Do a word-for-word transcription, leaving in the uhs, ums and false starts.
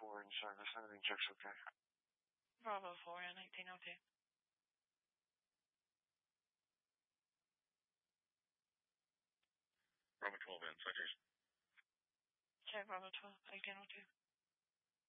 four in service. Everything checks okay. Bravo four in nineteen oh two. Bravo twelve in, citation. Check Bravo twelve, eighteen oh two.